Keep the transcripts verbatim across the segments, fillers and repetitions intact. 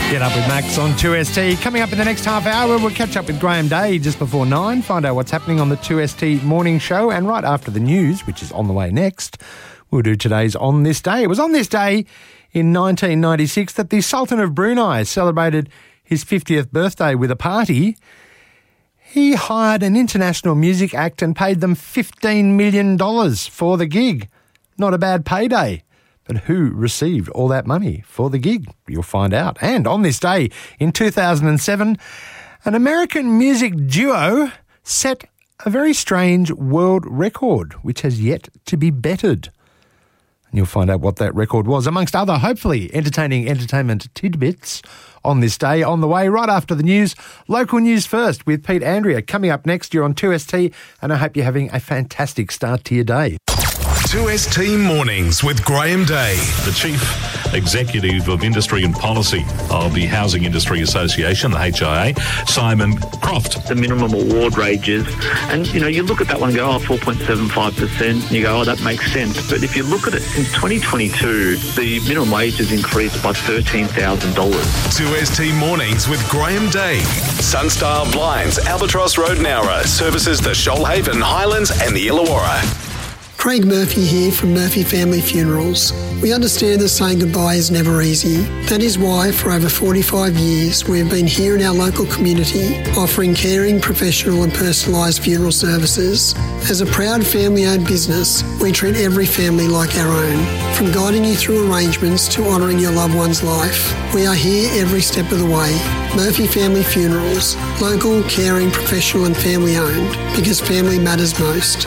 Get up with Max on two S T. Coming up in the next half hour, we'll catch up with Graham Day just before nine, find out what's happening on the two S T morning show, and right after the news, which is on the way next, we'll do today's On This Day. It was on this day in nineteen ninety-six that the Sultan of Brunei celebrated his fiftieth birthday with a party. He hired an international music act and paid them fifteen million dollars for the gig. Not a bad payday. But who received all that money for the gig? You'll find out. And on this day in two thousand seven, an American music duo set a very strange world record, which has yet to be bettered. And you'll find out what that record was, amongst other, hopefully, entertaining entertainment tidbits on this day. On the way, right after the news, local news first with Pete Andrea. Coming up next, you're on two S T, and I hope you're having a fantastic start to your day. two S T Mornings with Graham Day. The Chief Executive of Industry and Policy of the Housing Industry Association, the H I A, Simon Croft. The minimum award ranges, and you know, you look at that one and go, oh, four point seven five percent, and you go, oh, that makes sense. But if you look at it, since twenty twenty-two, the minimum wage has increased by thirteen thousand dollars. two S T Mornings with Graham Day. Sunstar Blinds, Albatross Road, Nowra, services the Shoalhaven, Highlands and the Illawarra. Craig Murphy here from Murphy Family Funerals. We understand that saying goodbye is never easy. That is why for over forty-five years we have been here in our local community offering caring, professional and personalised funeral services. As a proud family-owned business, we treat every family like our own. From guiding you through arrangements to honouring your loved one's life, we are here every step of the way. Murphy Family Funerals. Local, caring, professional and family-owned, because family matters most.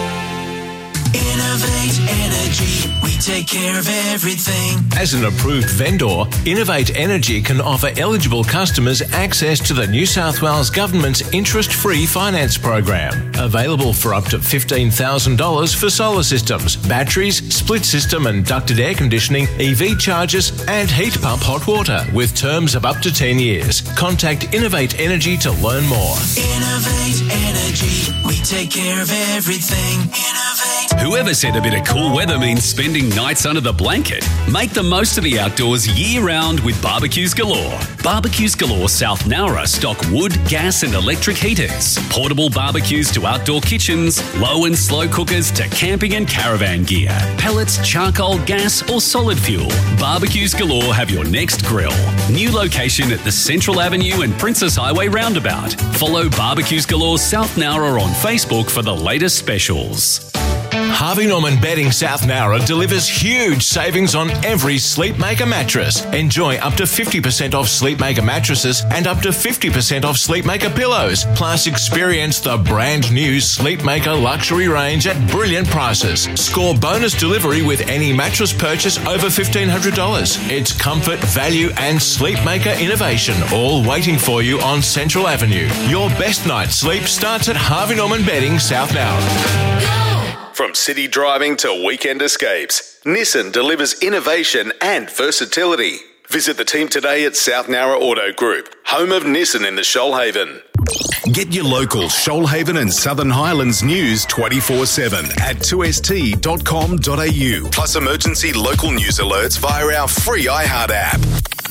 Innovate Energy, we take care of everything. As an approved vendor, Innovate Energy can offer eligible customers access to the New South Wales Government's interest-free finance program. Available for up to fifteen thousand dollars for solar systems, batteries, split system and ducted air conditioning, E V chargers and heat pump hot water with terms of up to ten years. Contact Innovate Energy to learn more. Innovate Energy, we take care of everything. Innovate. Whoever said a bit of cool weather means spending nights under the blanket? Make the most of the outdoors year-round with Barbecues Galore. Barbecues Galore South Nowra stock wood, gas and electric heaters, portable barbecues to outdoor kitchens, low and slow cookers to camping and caravan gear, pellets, charcoal, gas or solid fuel. Barbecues Galore have your next grill. New location at the Central Avenue and Princess Highway roundabout. Follow Barbecues Galore South Nowra on Facebook for the latest specials. Harvey Norman Bedding South Nowra delivers huge savings on every Sleepmaker mattress. Enjoy up to fifty percent off Sleepmaker mattresses and up to fifty percent off Sleepmaker pillows. Plus, experience the brand new Sleepmaker luxury range at brilliant prices. Score bonus delivery with any mattress purchase over fifteen hundred dollars. It's comfort, value and Sleepmaker innovation, all waiting for you on Central Avenue. Your best night's sleep starts at Harvey Norman Bedding South Nowra. From city driving to weekend escapes, Nissan delivers innovation and versatility. Visit the team today at South Nowra Auto Group, home of Nissan in the Shoalhaven. Get your local Shoalhaven and Southern Highlands news twenty-four seven at two s t dot com dot a u, plus emergency local news alerts via our free iHeart app.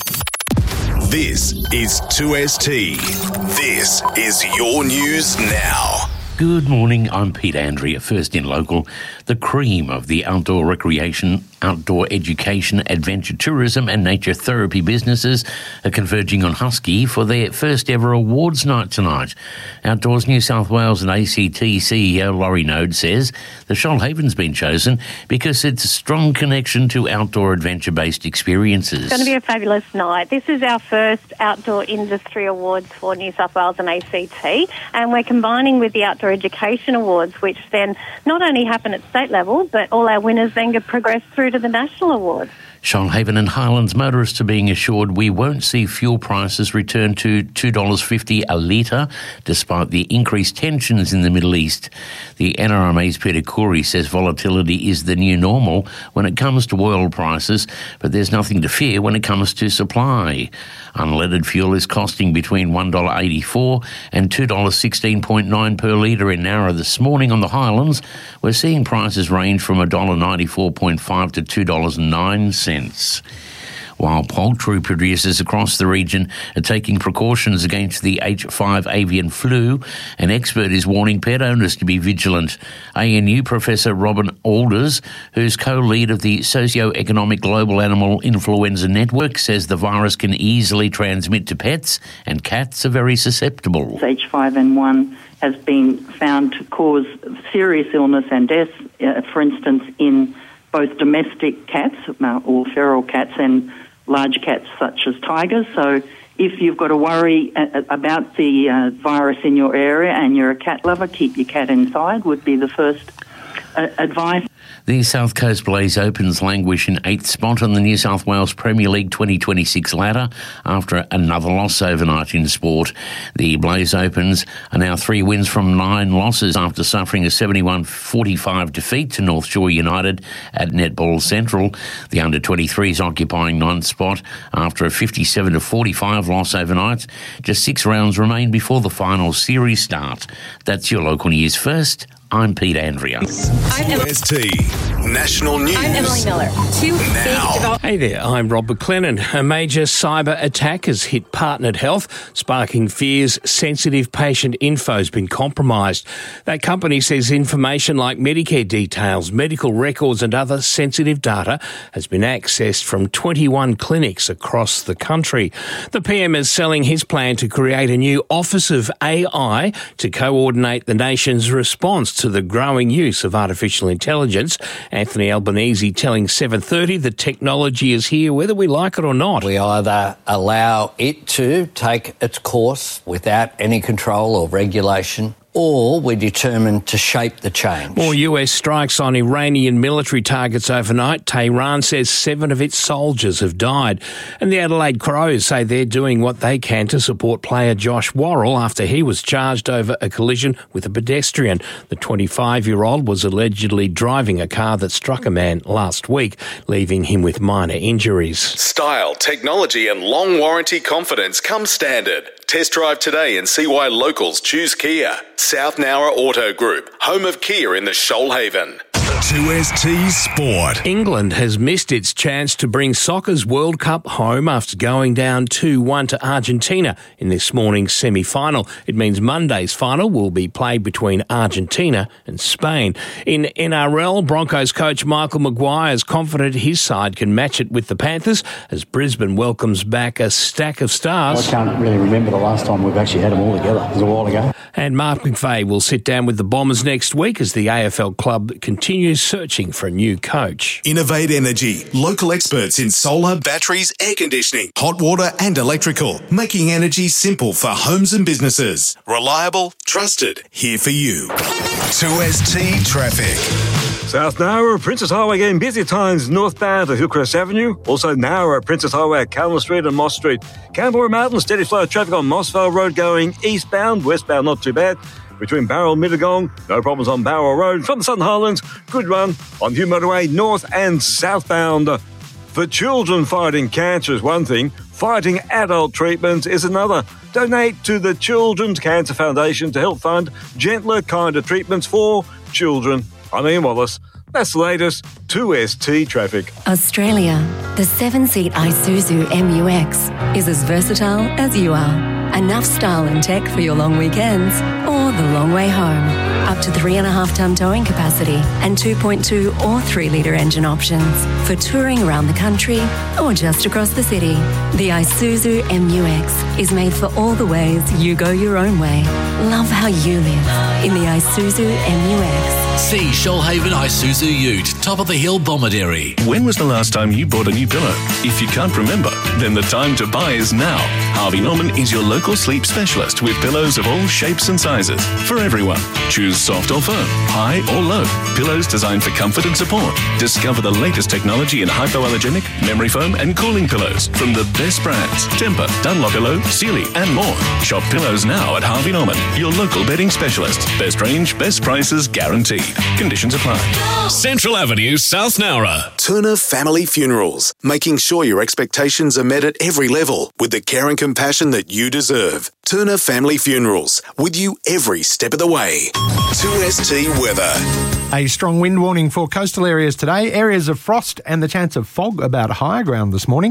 This is two S T. This is your news now. Good morning, I'm Pete Andrea, first in local. The cream of the outdoor recreation, outdoor education, adventure tourism and nature therapy businesses are converging on Husky for their first ever awards night tonight. Outdoors New South Wales and A C T C E O Laurie Node says the Shoalhaven's been chosen because it's a strong connection to outdoor adventure-based experiences. It's going to be a fabulous night. This is our first outdoor industry awards for New South Wales and A C T, and we're combining with the Outdoor Education Awards, which then not only happen at state level, but all our winners then get progressed through to the national awards. Shoalhaven and Highlands motorists are being assured we won't see fuel prices return to two dollars fifty a litre, despite the increased tensions in the Middle East. The N R M A's Peter Coury says volatility is the new normal when it comes to oil prices, but there's nothing to fear when it comes to supply. Unleaded fuel is costing between one dollar eighty-four and two dollars sixteen point nine per litre in Nowra this morning. On the Highlands, we're seeing prices range from one dollar ninety-four point five to two dollars nine cents. while poultry producers across the region are taking precautions against the H five avian flu. An expert is warning pet owners to be vigilant. A N U Professor Robin Alders, who's co-lead of the Socio-Economic Global Animal Influenza Network, says the virus can easily transmit to pets, and cats are very susceptible. H five N one has been found to cause serious illness and death, uh, for instance, in both domestic cats uh, or feral cats and large cats such as tigers. So if you've got to worry uh, about the uh, virus in your area and you're a cat lover, keep your cat inside would be the first uh, advice. The South Coast Blaze Opens languish in eighth spot on the New South Wales Premier League twenty twenty-six ladder after another loss overnight in sport. The Blaze Opens are now three wins from nine losses after suffering a seventy-one forty-five defeat to North Shore United at Netball Central. The under twenty-threes occupying ninth spot after a fifty-seven to forty-five loss overnight. Just six rounds remain before the final series start. That's your local news first. I'm Pete Andrea. I'm two S T National News. I'm Emily Miller. Two now. big develop- Hey there, I'm Rob McLennan. A major cyber attack has hit Partnered Health, sparking fears sensitive patient info has been compromised. That company says information like Medicare details, medical records and other sensitive data has been accessed from twenty-one clinics across the country. The P M is selling his plan to create a new Office of A I to coordinate the nation's response to the growing use of artificial intelligence. Anthony Albanese telling seven thirty the technology is here whether we like it or not. We either allow it to take its course without any control or regulation, or we're determined to shape the change. More U S strikes on Iranian military targets overnight. Tehran says seven of its soldiers have died. And the Adelaide Crows say they're doing what they can to support player Josh Worrell after he was charged over a collision with a pedestrian. The twenty-five-year-old was allegedly driving a car that struck a man last week, leaving him with minor injuries. Style, technology and long warranty confidence come standard. Test drive today and see why locals choose Kia. South Nowra Auto Group, home of Kia in the Shoalhaven. two S T Sport. England has missed its chance to bring soccer's World Cup home after going down two one to Argentina in this morning's semi-final. It means Monday's final will be played between Argentina and Spain. In N R L, Broncos coach Michael Maguire is confident his side can match it with the Panthers as Brisbane welcomes back a stack of stars. I can't really remember the last time we've actually had them all together. It was a while ago. And Mark McVeigh will sit down with the Bombers next week as the A F L club continues searching for a new coach. Innovate Energy, local experts in solar, batteries, air conditioning, hot water and electrical, making energy simple for homes and businesses. Reliable, trusted, here for you. two S T Traffic. South Nowra, Princess Highway getting busy at times northbound to Hillcrest Avenue. Also Nowra, Princess Highway at Callan Street and Moss Street. Canberra Mountain, steady flow of traffic on Mossvale Road going eastbound, westbound not too bad. Between Barrel and Mittagong, no problems on Barrel Road. From the Southern Highlands, good run on Hume Motorway north and southbound. For children fighting cancer is one thing, fighting adult treatment is another. Donate to the Children's Cancer Foundation to help fund gentler, kinder treatments for children. I'm Ian Wallace. That's the latest two S T traffic. Australia, the seven-seat Isuzu M U X is as versatile as you are. Enough style and tech for your long weekends or the long way home. Up to three and a half tonne towing capacity and two point two or three litre engine options for touring around the country or just across the city. The Isuzu M U X is made for all the ways you go your own way. Love how you live in the Isuzu M U X. See Shoalhaven Isuzu Ute, top of the hill Bomaderry. When was the last time you bought a new pillow? If you can't remember, then the time to buy is now. Harvey Norman is your local sleep specialist with pillows of all shapes and sizes for everyone. Choose soft or firm, high or low. Pillows designed for comfort and support. Discover the latest technology in hypoallergenic, memory foam and cooling pillows from the best brands. Tempur, Dunlopillow, Sealy and more. Shop pillows now at Harvey Norman, your local bedding specialist. Best range, best prices guaranteed. Conditions apply. Central Avenue, South Nowra. Turner Family Funerals, making sure your expectations are met at every level with the care and compassion that you deserve. Turner Family Funerals, with you every step of the way. two S T weather. A strong wind warning for coastal areas today. Areas of frost and the chance of fog about higher ground this morning.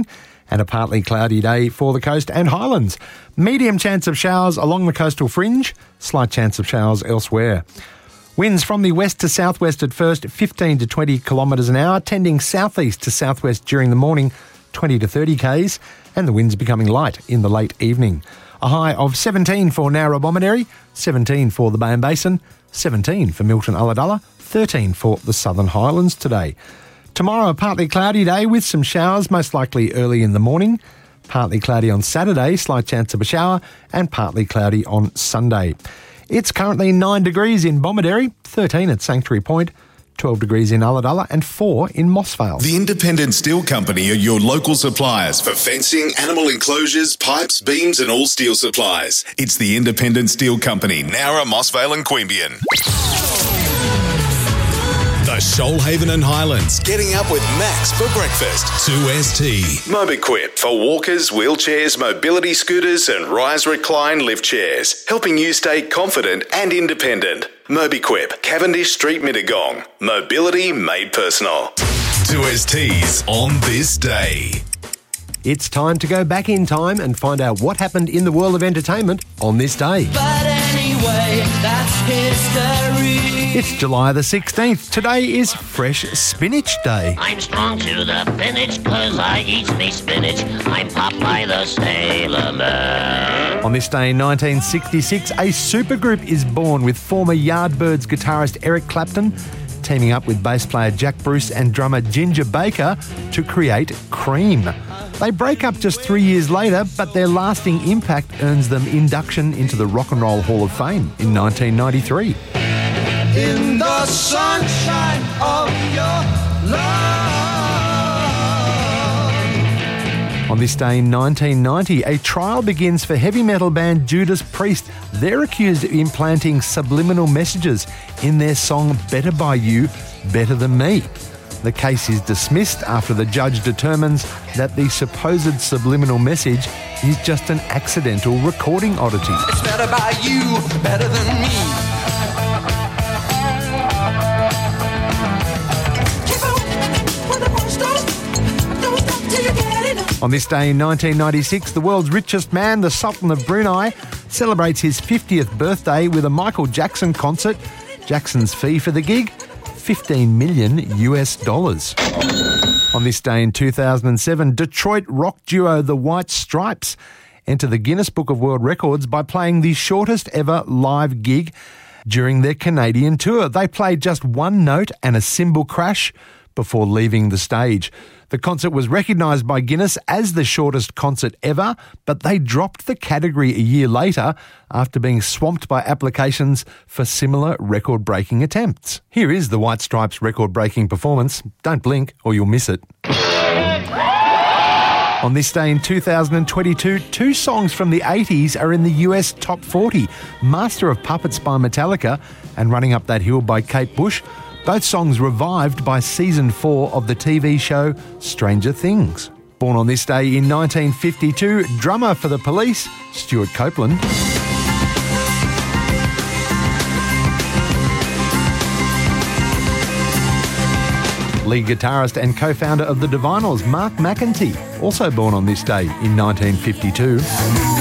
and a partly cloudy day for the coast and highlands. Medium chance of showers along the coastal fringe, slight chance of showers elsewhere. Winds from the west to southwest at first, fifteen to twenty kilometres an hour, tending southeast to southwest during the morning, twenty to thirty k's, and the winds becoming light in the late evening. A high of seventeen for Narrabomberry, seventeen for the Bayern Basin, seventeen for Milton Ulladulla, thirteen for the Southern Highlands today. Tomorrow, a partly cloudy day with some showers, most likely early in the morning. Partly cloudy on Saturday, slight chance of a shower, and partly cloudy on Sunday. It's currently nine degrees in Bomaderry, thirteen at Sanctuary Point, twelve degrees in Ulladulla and four in Mossvale. The Independent Steel Company are your local suppliers for fencing, animal enclosures, pipes, beams and all steel supplies. It's the Independent Steel Company, Nowra, Mossvale and Queanbeyan. The Shoalhaven and Highlands, getting up with Max for breakfast. two S T. Mobiquip for walkers, wheelchairs, mobility scooters and rise recline lift chairs, helping you stay confident and independent. Mobiquip, Cavendish Street, Mittagong. Mobility made personal. two S T's on this day. It's time to go back in time and find out what happened in the world of entertainment on this day. But anyway, that's history. It's July the sixteenth. Today is Fresh Spinach Day. I'm strong to the finish cause I eat me spinach. I'm Popeye the Sailor Man. On this day in nineteen sixty-six, a supergroup is born with former Yardbirds guitarist Eric Clapton teaming up with bass player Jack Bruce and drummer Ginger Baker to create Cream. They break up just three years later, but their lasting impact earns them induction into the Rock and Roll Hall of Fame in nineteen ninety-three. In the sunshine of your love. On this day in nineteen ninety, a trial begins for heavy metal band Judas Priest. They're accused of implanting subliminal messages in their song Better By You, Better Than Me. The case is dismissed after the judge determines that the supposed subliminal message is just an accidental recording oddity. It's better by you, better than me. On this day in nineteen ninety-six, the world's richest man, the Sultan of Brunei, celebrates his fiftieth birthday with a Michael Jackson concert. Jackson's fee for the gig, fifteen million US dollars. On this day in two thousand seven, Detroit rock duo The White Stripes enter the Guinness Book of World Records by playing the shortest ever live gig during their Canadian tour. They played just one note and a cymbal crash before leaving the stage. The concert was recognised by Guinness as the shortest concert ever, but they dropped the category a year later after being swamped by applications for similar record-breaking attempts. Here is the White Stripes record-breaking performance. Don't blink or you'll miss it. On this day in two thousand twenty-two, two songs from the eighties are in the U S Top forty. Master of Puppets by Metallica and Running Up That Hill by Kate Bush. Both songs revived by season four of the T V show Stranger Things. Born on this day in nineteen fifty-two, drummer for The Police, Stuart Copeland. Lead guitarist and co-founder of the Divinyls, Mark McEntee, also born on this day in nineteen fifty-two.